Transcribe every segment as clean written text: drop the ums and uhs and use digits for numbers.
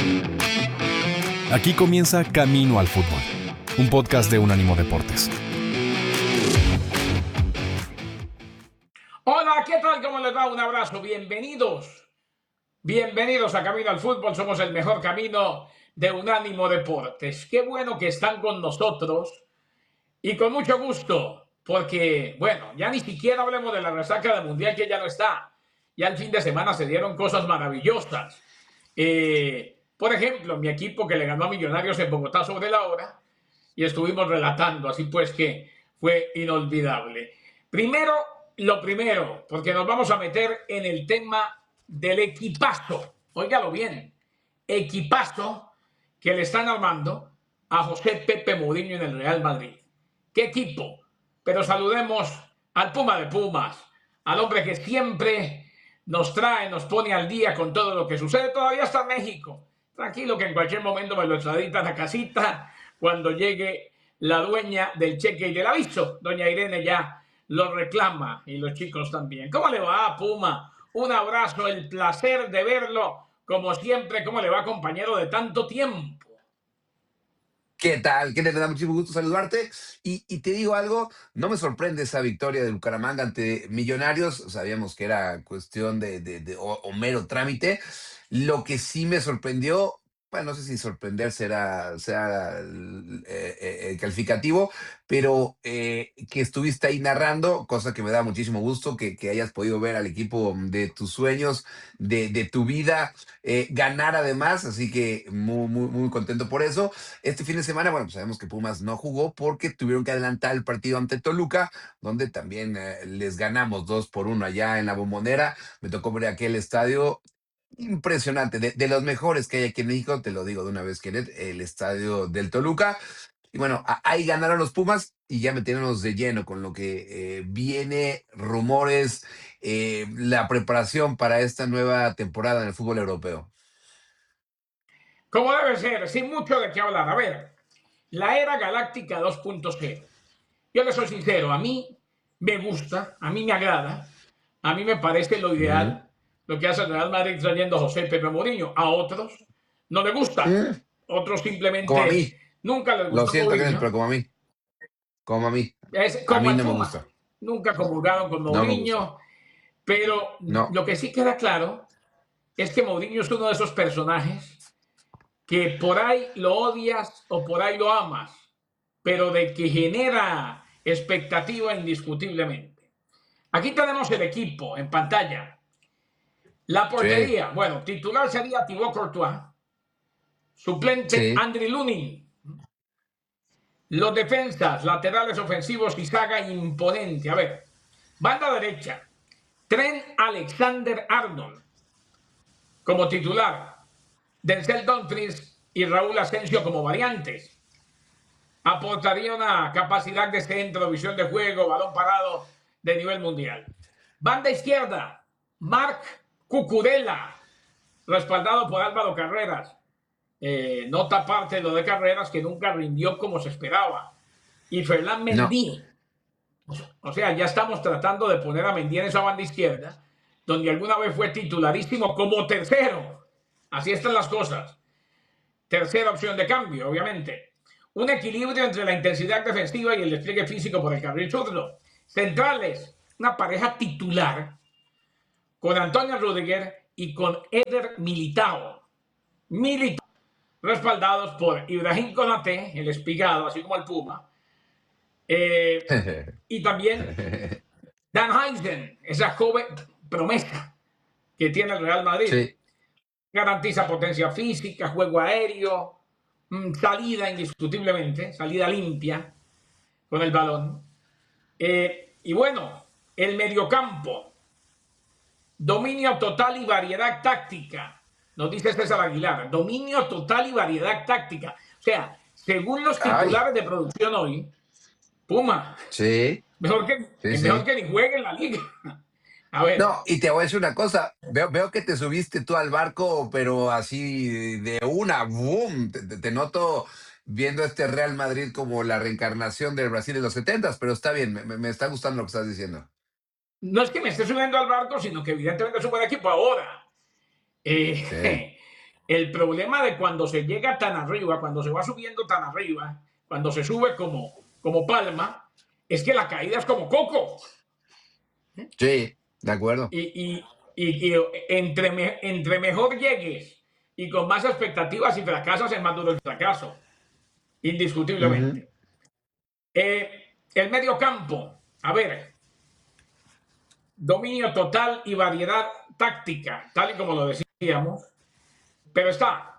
Aquí comienza Camino al Fútbol, un podcast de Unánimo Deportes. Hola, ¿qué tal? ¿Cómo les va? Un abrazo. Bienvenidos a Camino al Fútbol. Somos el mejor camino de Unánimo Deportes. Qué bueno que están con nosotros y con mucho gusto, porque, bueno, ya ni siquiera hablemos de la resaca del Mundial que ya no está. Ya el fin de semana se dieron cosas maravillosas. Por ejemplo, mi equipo que le ganó a Millonarios en Bogotá sobre la hora y estuvimos relatando, así pues que fue inolvidable. Lo primero, porque nos vamos a meter en el tema del equipazo. Óigalo bien, equipazo que le están armando a José Pepe Mourinho en el Real Madrid. ¿Qué equipo? Pero saludemos al Puma de Pumas, al hombre que siempre nos pone al día con todo lo que sucede. Todavía está en México. Tranquilo que en cualquier momento me lo extraditan a casita cuando llegue la dueña del cheque y del aviso. Doña Irene ya lo reclama y los chicos también. ¿Cómo le va, Puma? Un abrazo, el placer de verlo como siempre. ¿Cómo le va, compañero de tanto tiempo? ¿Qué tal? ¿Qué te da muchísimo gusto saludarte? Y te digo algo, no me sorprende esa victoria de Bucaramanga ante Millonarios. Sabíamos que era cuestión o mero trámite. Lo que sí me sorprendió, bueno, no sé si sorprender sea el calificativo, pero que estuviste ahí narrando, cosa que me da muchísimo gusto, que hayas podido ver al equipo de tus sueños, de tu vida, ganar además, así que muy, muy, muy contento por eso. Este fin de semana, bueno, pues sabemos que Pumas no jugó porque tuvieron que adelantar el partido ante Toluca, donde también les ganamos 2-1 allá en la Bombonera. Me tocó ver aquel estadio impresionante, de los mejores que hay aquí en México, te lo digo de una vez, Kenneth, el estadio del Toluca. Y bueno, ahí ganaron los Pumas y ya metiéndonos de lleno con lo que viene, rumores, la preparación para esta nueva temporada en el fútbol europeo. Como debe ser, sin mucho de qué hablar. A ver, la era galáctica 2.0. Yo le soy sincero, a mí me gusta, a mí me agrada, a mí me parece lo Mm, ideal lo que hace el Real Madrid trayendo a José Pepe Mourinho. A otros no le gusta. mm, Otros Como a simplemente mí, nunca les lo gustó siento, Kenneth, pero Mourinho. como a mí, Es a como mí el no me Puma. gusta, Nunca comulgaron con no me gusta, Mourinho. Pero no. lo que sí queda claro es que Mourinho es uno de esos personajes que por ahí lo odias o por ahí lo amas, pero de que genera expectativa indiscutiblemente. Aquí tenemos el equipo en pantalla. La Sí, portería, bueno, titular sería Thibaut Courtois, suplente sí. Andriy Lunin. Los defensas, laterales ofensivos y saga imponente. A ver, banda derecha, Trent Alexander-Arnold como titular, Denzel Dumfries y Raúl Asensio como variantes. Aportaría una capacidad de centro, visión de juego, balón parado de nivel mundial. Banda izquierda, Marc Cucurella, respaldado por Álvaro Carreras. Nota parte de lo de Carreras que nunca rindió como se esperaba. Y Ferland No, Mendy. O sea, ya estamos tratando de poner a Mendy en esa banda izquierda, donde alguna vez fue titularísimo como tercero. Así están las cosas. Tercera opción de cambio, obviamente. Un equilibrio entre la intensidad defensiva y el despliegue físico por el carril zurdo. Centrales, una pareja titular con Antonio Rüdiger y con Eder Militao. Militao, respaldados por Ibrahim Konaté, el espigado, así como el Puma. Y también Dan Heisen, esa joven promesa que tiene el Real Madrid. sí. Garantiza potencia física, juego aéreo, salida indiscutiblemente, salida limpia con el balón. Y bueno, el mediocampo, dominio total y variedad táctica, nos dice César Aguilar, dominio total y variedad táctica. O sea, según los Ay, titulares de producción hoy, Puma, sí, sí, mejor sí. que ni juegue en la liga. A ver, No, y te voy a decir una cosa, veo que te subiste tú al barco, pero así de una, boom, te noto viendo este Real Madrid como la reencarnación del Brasil de los setentas, pero está bien, me está gustando lo que estás diciendo. no es que me esté subiendo al barco, sino que evidentemente es un buen equipo ahora. Sí, Eh, El problema de cuando se llega tan arriba, cuando se va subiendo tan arriba, cuando se sube como palma, es que la caída es como coco. Sí, de acuerdo. Y entre mejor llegues y con más expectativas y fracasas, es más duro el fracaso, Ujú. indiscutiblemente. El medio campo, a ver, dominio total y variedad táctica, tal y como lo decíamos, pero está.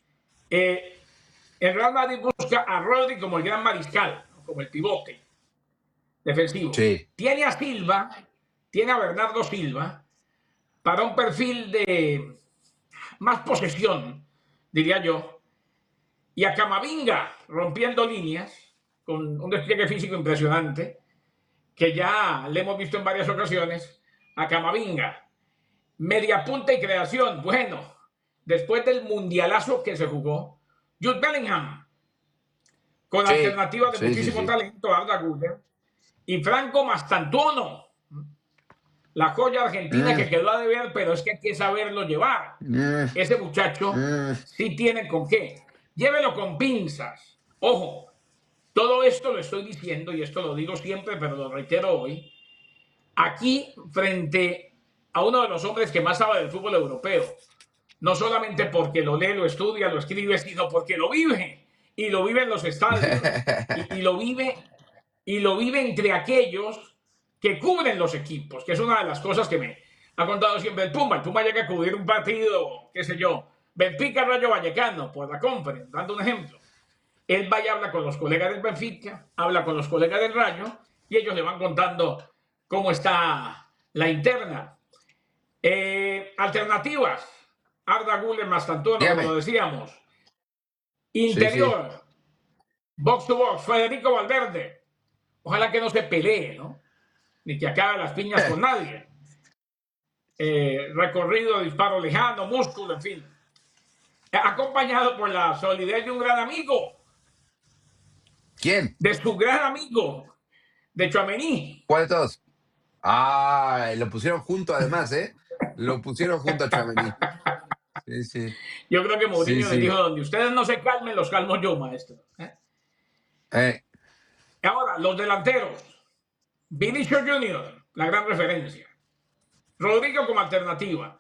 El Real Madrid busca a Rodri como el gran mariscal, como el pivote defensivo. Sí, Tiene a Silva, tiene a Bernardo Silva, para un perfil de más posesión, diría yo, y a Camavinga rompiendo líneas con un despliegue físico impresionante, que ya le hemos visto en varias ocasiones, a Camavinga. Media punta y creación, bueno, después del mundialazo que se jugó, Jude Bellingham, con sí, alternativas de sí, sí, muchísimo sí. talento, Arda Güler, y Franco Mastantuono, la joya argentina Mm, que quedó a deber, pero es que hay que saberlo llevar. mm, Ese muchacho mm. sí tiene con qué. Llévelo con pinzas. Ojo, todo esto lo estoy diciendo y esto lo digo siempre, pero lo reitero hoy. Aquí, frente a uno de los hombres que más sabe del fútbol europeo, no solamente porque lo lee, lo estudia, lo escribe, sino porque lo vive. Y lo vive en los estadios. Y lo vive entre aquellos que cubren los equipos, que es una de las cosas que me ha contado siempre el Puma. El Puma llega a cubrir un partido, qué sé yo, Benfica Rayo Vallecano, por la conference, dando un ejemplo. Él va y habla con los colegas del Benfica, habla con los colegas del Rayo, y ellos le van contando cómo está la interna. Alternativas. Arda Güler más Tantuono, como lo Dígame. decíamos. Sí, sí. Interior. Box to box. Federico Valverde. Ojalá que no se pelee, ¿no? Ni que acabe las piñas con nadie. Recorrido, disparo lejano, músculo, en fin. Acompañado por la solidez de un gran amigo, ¿Quién? de su gran amigo, de Tchouaméni. ¿Cuál de todos? Ah, lo pusieron junto además, ¿eh? Lo pusieron junto a Tchouaméni. Sí, sí. Yo creo que Sí, Mourinho les sí. dijo, donde ustedes no se calmen, los calmo yo, maestro. Eh, Ahora, los delanteros. Vinicius Junior, la gran referencia. Rodrigo como alternativa.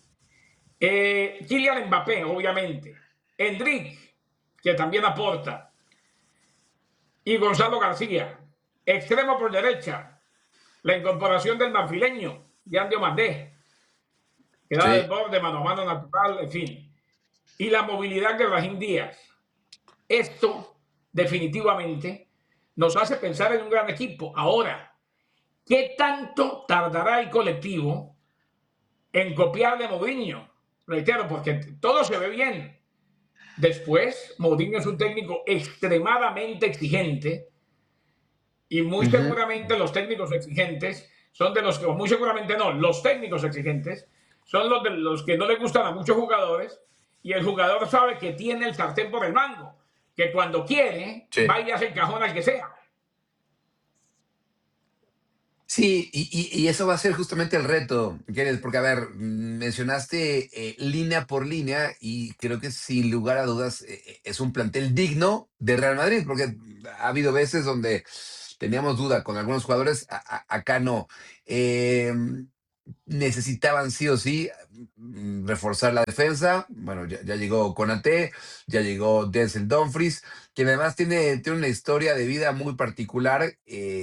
Kylian Mbappé, obviamente. Endrick, que también aporta. Y Gonzalo García. Extremo por derecha. La incorporación del marfileño, Yan Diomandé, que da del sí. borde, mano a mano natural, en fin. Y la movilidad de Brahim Díaz. Esto, definitivamente, nos hace pensar en un gran equipo. Ahora, ¿qué tanto tardará el colectivo en copiar de Mourinho? Reitero, porque todo se ve bien. Después, Mourinho es un técnico extremadamente exigente y muy Ujú. seguramente los técnicos exigentes son de los que, o muy seguramente no, los técnicos exigentes son los de los que no le gustan a muchos jugadores y el jugador sabe que tiene el sartén por el mango, que cuando quiere Sí. va y hace el cajón al que sea. Sí, y eso va a ser justamente el reto, Kenneth, porque, a ver, mencionaste línea por línea y creo que sin lugar a dudas es un plantel digno de Real Madrid, porque ha habido veces donde teníamos duda con algunos jugadores, acá no. Necesitaban sí o sí reforzar la defensa. Bueno, ya llegó Konaté, ya llegó Denzel Dumfries, que además tiene una historia de vida muy particular.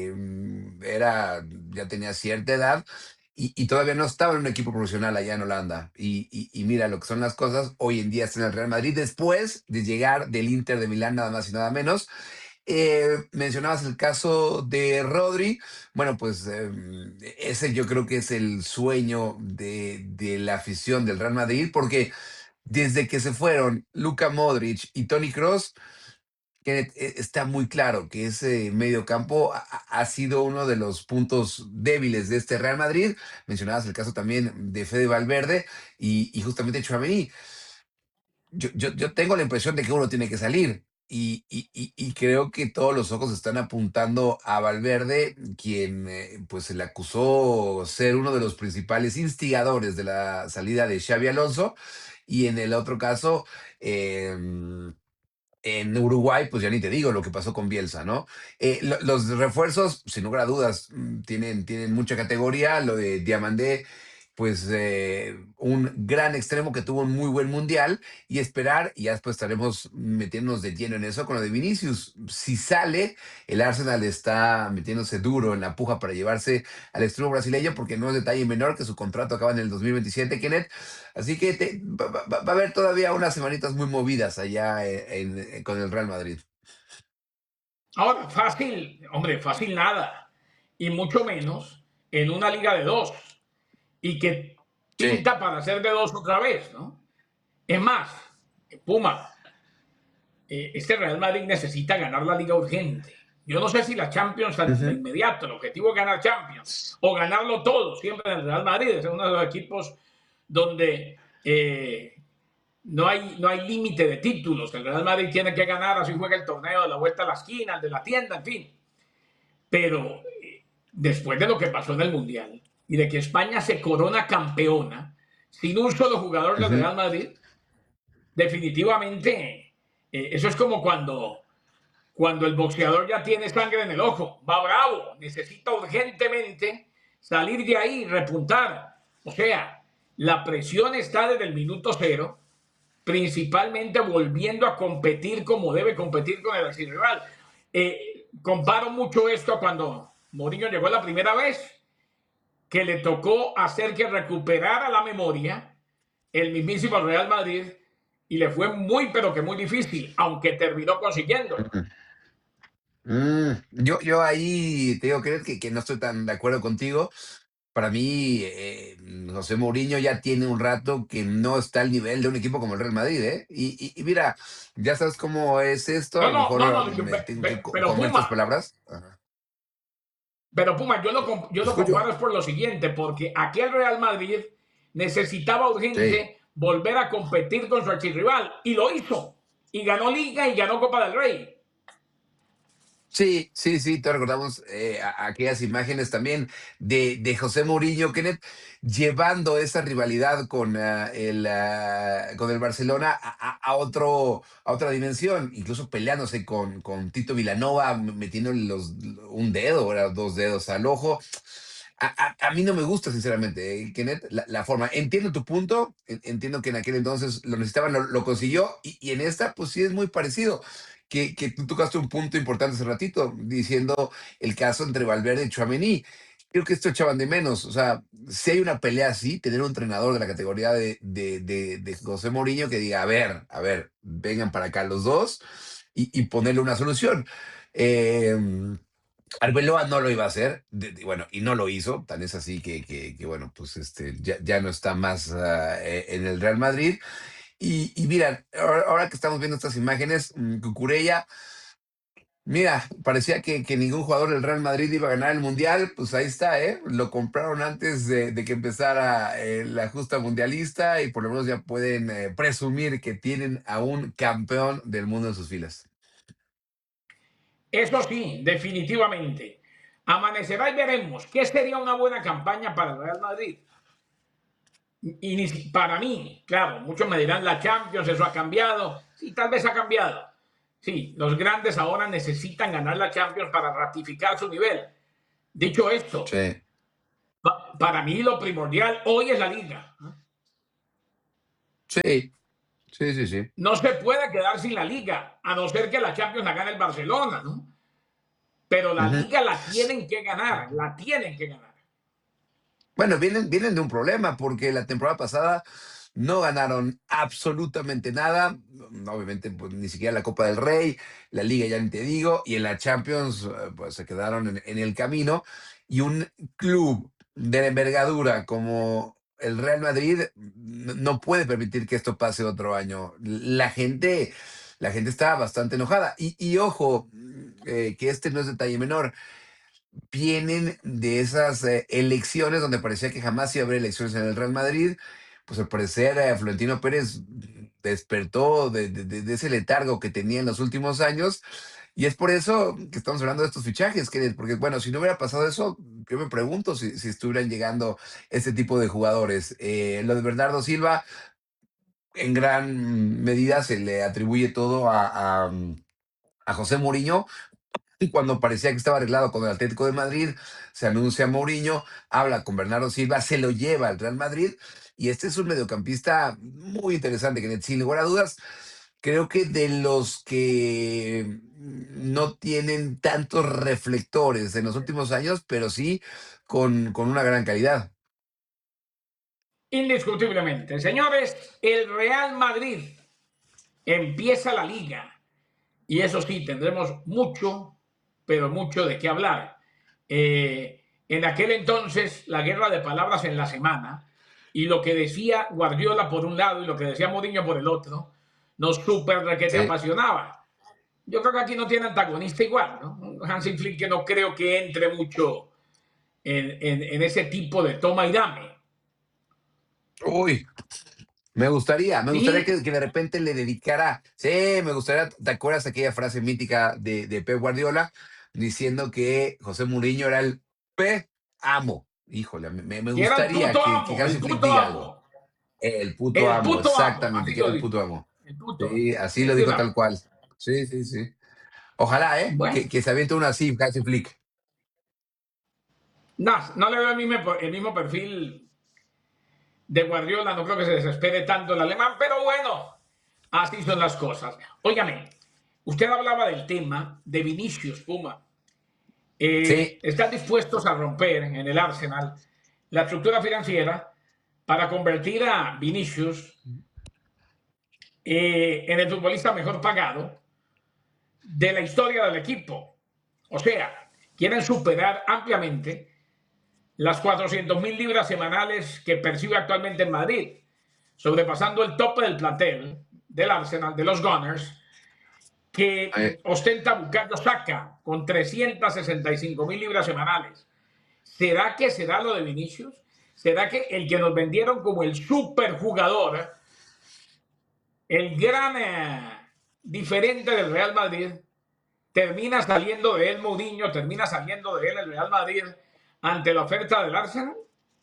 Ya tenía cierta edad y todavía no estaba en un equipo profesional allá en Holanda. Y mira lo que son las cosas. Hoy en día está en el Real Madrid después de llegar del Inter de Milán, nada más y nada menos. Mencionabas el caso de Rodri. Bueno, pues ese yo creo que es el sueño de la afición del Real Madrid, porque desde que se fueron Luka Modric y Toni Kroos, que está muy claro que ese medio campo ha sido uno de los puntos débiles de este Real Madrid. Mencionabas el caso también de Fede Valverde y justamente Tchouaméni. Yo tengo la impresión de que uno tiene que salir y creo que todos los ojos están apuntando a Valverde, quien pues se le acusó ser uno de los principales instigadores de la salida de Xavi Alonso y en el otro caso, en Uruguay, pues ya ni te digo lo que pasó con Bielsa, ¿no? Los refuerzos, sin lugar a dudas, tienen mucha categoría. Lo de Diamandé, pues un gran extremo que tuvo un muy buen mundial y esperar, y ya después estaremos metiéndonos de lleno en eso con lo de Vinicius. Si sale, el Arsenal está metiéndose duro en la puja para llevarse al extremo brasileño porque no es detalle menor que su contrato acaba en el 2027, Kenneth. Así que va a haber todavía unas semanitas muy movidas allá con el Real Madrid. Ahora, fácil, hombre, fácil nada. Y mucho menos en una liga de dos. Y que Sí. pinta para ser de dos otra vez, ¿no? Es más, Puma, este Real Madrid necesita ganar la liga urgente. Yo no sé si la Champions de Ujú. inmediato, el objetivo es ganar Champions o ganarlo todo, siempre en el Real Madrid. Es uno de los equipos donde no hay límite de títulos. El Real Madrid tiene que ganar, así juega el torneo de la vuelta a la esquina, el de la tienda, en fin. Pero después de lo que pasó en el Mundial y de que España se corona campeona sin un solo jugador del Ujú. Real Madrid, definitivamente eso es como cuando el boxeador ya tiene sangre en el ojo, va bravo, necesita urgentemente salir de ahí y repuntar. O sea, la presión está desde el minuto cero, principalmente volviendo a competir como debe competir con el archirrival. Comparo mucho esto a cuando Mourinho llegó la primera vez, que le tocó hacer que recuperara la memoria el mismísimo Real Madrid y le fue muy, pero que muy difícil, aunque terminó consiguiéndolo. Ujú. Yo ahí te digo, creo que no estoy tan de acuerdo contigo. Para mí, José Mourinho ya tiene un rato que no está al nivel de un equipo como el Real Madrid, ¿eh? Y mira, ya sabes cómo es esto, a No, lo no, no, mejor no, me tengo que pero comer tus Puma, palabras. Ajá. yo lo Escucho. comparo es por lo siguiente, porque aquel Real Madrid necesitaba Sí. urgente volver a competir con su archirrival y lo hizo. Y ganó Liga y ganó Copa del Rey. Sí, sí, sí, te recordamos aquellas imágenes también de José Mourinho, Kenneth, llevando esa rivalidad con el Barcelona a otra dimensión, incluso peleándose con Tito Vilanova, metiéndole un dedo, o dos dedos al ojo. A mí no me gusta, sinceramente, Kenneth, la forma. Entiendo tu punto, entiendo que en aquel entonces lo necesitaban, lo consiguió, y en esta, pues sí es muy parecido que tú tocaste un punto importante hace ratito, diciendo el caso entre Valverde y Tchouaméni. Creo que esto echaban de menos. O sea, si hay una pelea así, tener un entrenador de la categoría de José Mourinho que diga, a ver, vengan para acá los dos y ponerle una solución. Eh, Arbeloa no lo iba a hacer, bueno, y no lo hizo, tan es así que, bueno, pues ya no está más en el Real Madrid. Y mira, ahora que estamos viendo estas imágenes, Cucurella, mira, parecía que ningún jugador del Real Madrid iba a ganar el Mundial, pues ahí está, ¿eh? Lo compraron antes de que empezara la justa mundialista y por lo menos ya pueden presumir que tienen a un campeón del mundo en sus filas. Eso sí, definitivamente. Amanecerá y veremos qué sería una buena campaña para el Real Madrid. Y para mí, claro, muchos me dirán la Champions, eso ha cambiado. Sí, tal vez ha cambiado. Sí, los grandes ahora necesitan ganar la Champions para ratificar su nivel. Dicho esto, Sí. para mí lo primordial hoy es la liga. Sí, sí, sí, sí. No se puede quedar sin la liga, a no ser que la Champions la gane el Barcelona, ¿no? Pero la Ujú. liga la tienen que ganar. Bueno, vienen de un problema porque la temporada pasada no ganaron absolutamente nada. Obviamente, pues ni siquiera la Copa del Rey, la Liga ya ni te digo, y en la Champions, pues se quedaron en el camino. Y un club de la envergadura como el Real Madrid no puede permitir que esto pase otro año. La gente está bastante enojada. Y ojo, que este no es detalle menor, vienen de esas elecciones donde parecía que jamás iba a haber elecciones en el Real Madrid. Pues al parecer Florentino Pérez despertó de ese letargo que tenía en los últimos años, y es por eso que estamos hablando de estos fichajes, porque bueno, si no hubiera pasado eso, yo me pregunto si estuvieran llegando este tipo de jugadores. Lo de Bernardo Silva, en gran medida se le atribuye todo a José Mourinho. Y cuando parecía que estaba arreglado con el Atlético de Madrid, se anuncia Mourinho, habla con Bernardo Silva, se lo lleva al Real Madrid. Y este es un mediocampista muy interesante, que sin lugar a dudas, creo que de los que no tienen tantos reflectores en los últimos años, pero sí con una gran calidad. Indiscutiblemente. Señores, el Real Madrid empieza la liga y eso sí, tendremos mucho, pero mucho de qué hablar. En aquel entonces, la guerra de palabras en la semana y lo que decía Guardiola por un lado y lo que decía Mourinho por el otro, nos súper requete Sí. apasionaba. Yo creo que aquí no tiene antagonista igual, ¿no? Hansi Flick que no creo que entre mucho en ese tipo de toma y dame. Uy, me gustaría Sí, que de repente le dedicara, sí, me gustaría, ¿te acuerdas aquella frase mítica de Pep Guardiola diciendo que José Mourinho era el P amo? Híjole, me que era gustaría que Hansi el Flick puto diga algo. amo, El puto el amo, puto amo, exactamente, así que era lo el dijo, puto amo. el puto, Sí, así lo es de dijo una. tal cual. Sí, sí, sí. Ojalá, Bueno, que se aviente una así, Hansi Flick. no, no le veo el mismo perfil de Guardiola, no creo que se desespere tanto el alemán, pero bueno, así son las cosas. Óigame, usted hablaba del tema de Vinicius Puma. Sí, ¿Están dispuestos a romper en el Arsenal la estructura financiera para convertir a Vinicius en el futbolista mejor pagado de la historia del equipo? O sea, quieren superar ampliamente las 400.000 libras semanales que percibe actualmente en Madrid, sobrepasando el tope del plantel del Arsenal, de los Gunners, que eh, ostenta Bukayo Saka con 365.000 libras semanales. ¿Será que será lo de Vinicius? ¿Será que el que nos vendieron como el superjugador, el gran diferente del Real Madrid, termina saliendo de él Mourinho, termina saliendo de él el Real Madrid ante la oferta del Arsenal?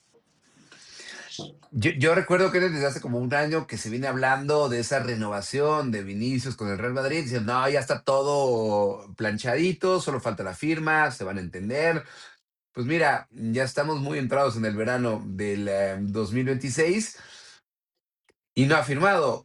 yo recuerdo que desde hace como un año que se viene hablando de esa renovación de Vinicius con el Real Madrid, diciendo, no, ya está todo planchadito, solo falta la firma, se van a entender. Pues mira, ya estamos muy entrados en el verano del 2026 y no ha firmado.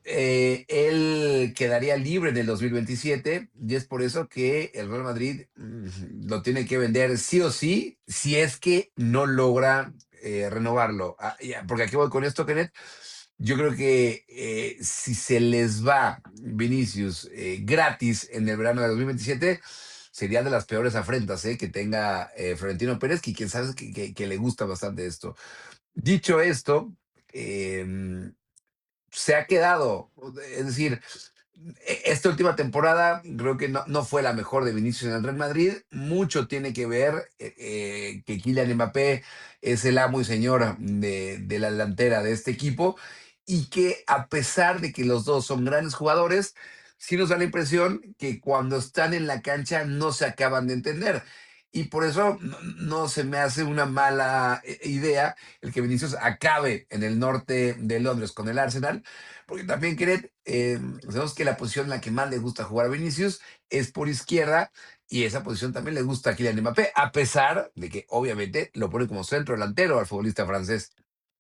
Él quedaría libre en el 2027 y es por eso que el Real Madrid lo tiene que vender sí o sí, si es que no logra renovarlo. Porque aquí voy con esto, Kenneth. Yo creo que si se les va Vinicius gratis en el verano de 2027, sería de las peores afrentas que tenga Florentino Pérez, que quien sabe que le gusta bastante esto. Dicho esto, eh, se ha quedado. Es decir, esta última temporada creo que no fue la mejor de Vinicius en el Real Madrid. Mucho tiene que ver que Kylian Mbappé es el amo y señor de la delantera de este equipo y que a pesar de que los dos son grandes jugadores, sí nos da la impresión que cuando están en la cancha no se acaban de entender. Y por eso no se me hace una mala idea el que Vinicius acabe en el norte de Londres con el Arsenal, porque también, Kenneth, sabemos que la posición en la que más le gusta jugar a Vinicius es por izquierda y esa posición también le gusta a Kylian Mbappé, a pesar de que obviamente lo pone como centro delantero al futbolista francés.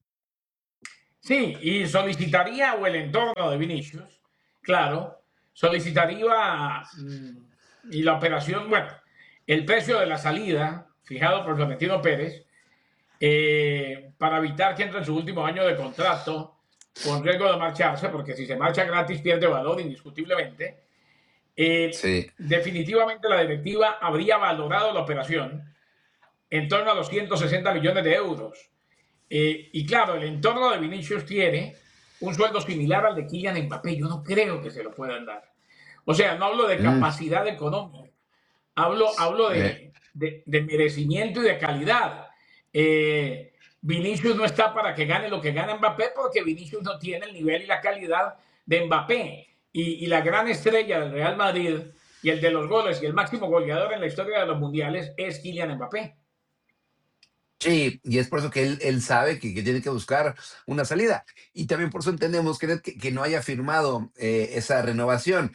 Sí, y solicitaría, o el entorno de Vinicius, claro, solicitaría y la operación, bueno, el precio de la salida fijado por Florentino Pérez para evitar que entre en su último año de contrato con riesgo de marcharse, porque si se marcha gratis pierde valor indiscutiblemente. Sí. Definitivamente la directiva habría valorado la operación en torno a los 160 millones de euros. Y claro, el entorno de Vinicius tiene un sueldo similar al de Kylian Mbappé. Yo no creo que se lo puedan dar. O sea, no hablo de Mm, capacidad económica, hablo eh, de merecimiento y de calidad. Vinicius no está para que gane lo que gana Mbappé porque Vinicius no tiene el nivel y la calidad de Mbappé. Y la gran estrella del Real Madrid y el de los goles y el máximo goleador en la historia de los mundiales es Kylian Mbappé. Sí, y es por eso que él sabe que tiene que buscar una salida. Y también por eso entendemos que no haya firmado esa renovación.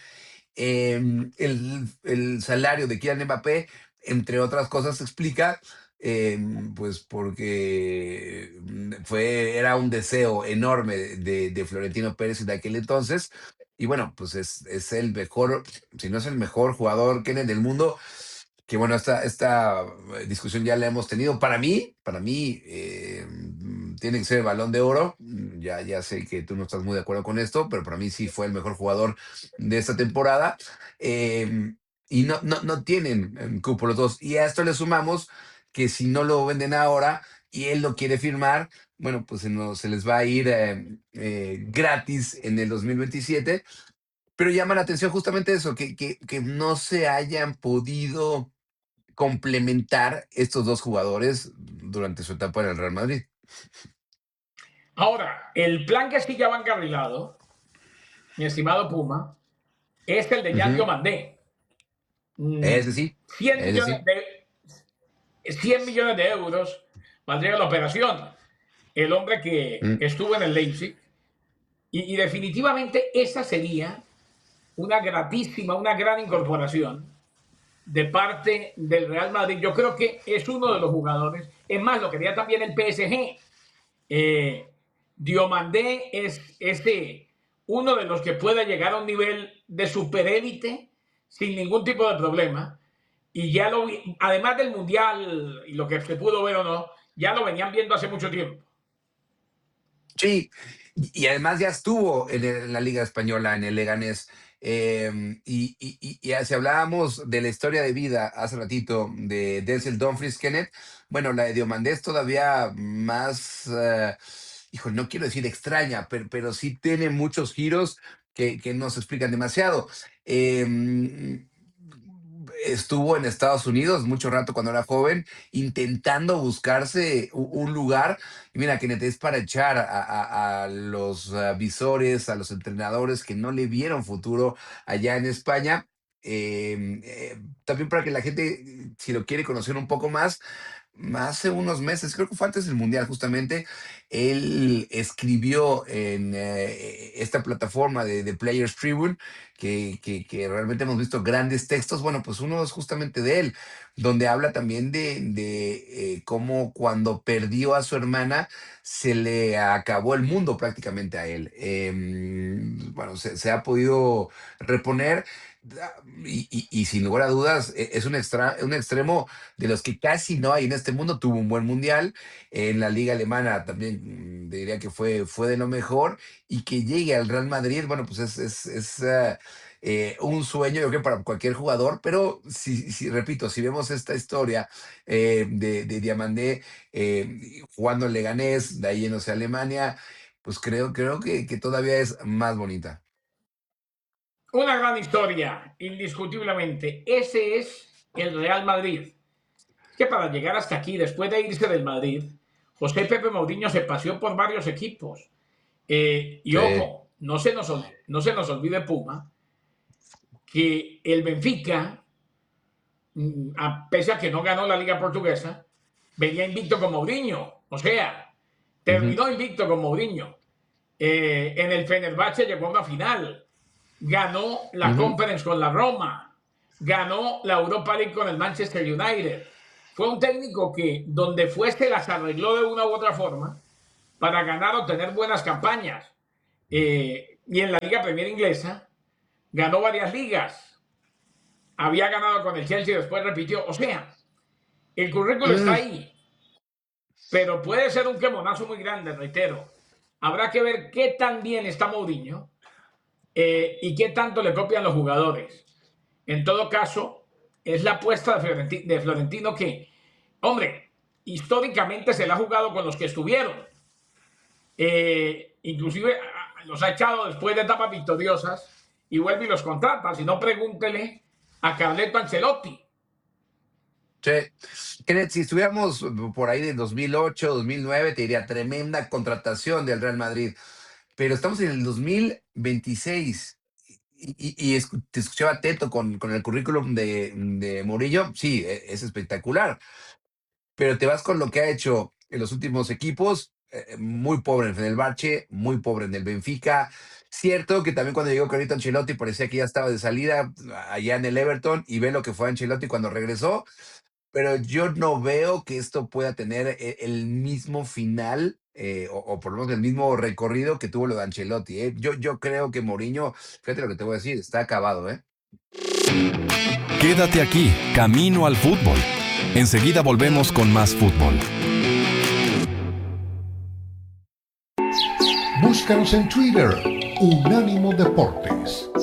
El salario de Kylian Mbappé, entre otras cosas, se explica, pues porque era un deseo enorme de Florentino Pérez de aquel entonces. Y bueno, pues es el mejor, si no es el mejor jugador que del mundo, que bueno, esta discusión ya la hemos tenido. Para mí, tiene que ser el Balón de Oro. Ya sé que tú no estás muy de acuerdo con esto, pero para mí sí fue el mejor jugador de esta temporada. Eh, y no tienen cupo los dos. Y a esto le sumamos que si no lo venden ahora y él lo quiere firmar, bueno, pues se les va a ir gratis en el 2027. Pero llama la atención justamente eso, que no se hayan podido complementar estos dos jugadores durante su etapa en el Real Madrid. Ahora, el plan que sí ya va encarrilado, mi estimado Puma, es el de Yan Ujú. Diomandé. Mm, Ese sí, 100 ese millones sí. de, 100 millones de euros valdría la operación. El hombre que Mm. estuvo en el Leipzig. Y definitivamente esa sería una gratísima, una gran incorporación de parte del Real Madrid. Yo creo que es uno de los jugadores. Es más, lo quería también el PSG. Eh, Diomandé es uno de los que puede llegar a un nivel de superélite sin ningún tipo de problema. Y ya lo vi, además del Mundial y lo que se pudo ver o no, ya lo venían viendo hace mucho tiempo. Sí, y además ya estuvo en la Liga Española, en el Leganés. Si hablábamos de la historia de vida hace ratito de Denzel Dumfries Kenneth, bueno, la de Diomandé es todavía más, hijo, no quiero decir extraña, pero sí tiene muchos giros que no se explican demasiado. Estuvo en Estados Unidos mucho rato cuando era joven, intentando buscarse un lugar. Y mira, que es para echar a los visores, a los entrenadores que no le vieron futuro allá en España. También para que la gente, si lo quiere conocer un poco más, hace unos meses, creo que fue antes del Mundial justamente, él escribió en esta plataforma de Players Tribune, que realmente hemos visto grandes textos. Bueno, pues uno es justamente de él, donde habla también de cómo cuando perdió a su hermana se le acabó el mundo prácticamente a él. Bueno, se ha podido reponer. Y sin lugar a dudas, es un extremo de los que casi no hay en este mundo. Tuvo un buen mundial. En la liga alemana también diría que fue de lo mejor. Y que llegue al Real Madrid, bueno, pues es un sueño, yo creo, para cualquier jugador. Pero repito, si vemos esta historia de Diamandé jugando en Leganés, de ahí yéndose a Alemania, pues creo que todavía es más bonita. Una gran historia, indiscutiblemente. Ese es el Real Madrid. Es que para llegar hasta aquí, después de irse del Madrid, José Pepe Mourinho se paseó por varios equipos. Y Sí. ojo, no se nos olvide, Puma, que el Benfica, a pese a que no ganó la Liga Portuguesa, venía invicto con Mourinho. O sea, Ujú, terminó invicto con Mourinho. En el Fenerbahce llegó a una final. Ganó la ujú. Conference con la Roma. Ganó la Europa League con el Manchester United. Fue un técnico que donde fuese las arregló de una u otra forma para ganar o tener buenas campañas. Y en la Liga Premier Inglesa ganó varias ligas. Había ganado con el Chelsea y después repitió. O sea, el currículo está Mm. ahí, pero puede ser un quemonazo muy grande, reitero. Habrá que ver qué tan bien está Mourinho y qué tanto le copian los jugadores. En todo caso, es la apuesta de Florentino que, hombre, históricamente se la ha jugado con los que estuvieron. Inclusive los ha echado después de etapas victoriosas y vuelve y los contrata. Si no, pregúntele a Carleto Ancelotti. Sí. Kenneth, si estuviéramos por ahí de 2008, 2009, te diría tremenda contratación del Real Madrid. Pero estamos en el 2026 te escuchaba atento con el currículum de Murillo. Sí, es espectacular. pero te vas con lo que ha hecho en los últimos equipos, muy pobre en el Fenerbahce, muy pobre en el Benfica. Cierto que también cuando llegó Carlo Ancelotti parecía que ya estaba de salida allá en el Everton y ve lo que fue Ancelotti cuando regresó, pero yo no veo que esto pueda tener el mismo final, o por lo menos el mismo recorrido que tuvo lo de Ancelotti, ¿eh? Yo creo que Mourinho, fíjate lo que te voy a decir, está acabado, ¿eh? Quédate aquí, Camino al Fútbol. Enseguida volvemos con más fútbol. Búscanos en Twitter, Unánimo Deportes.